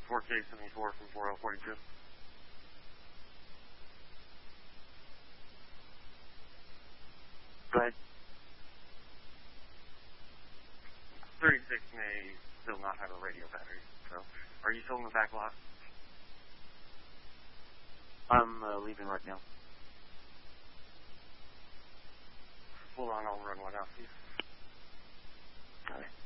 4K74 from 4042. Go ahead. 36 may still not have a radio battery, so are you still in the back lot? I'm leaving right now. Hold on, I'll run one out, please. Got it.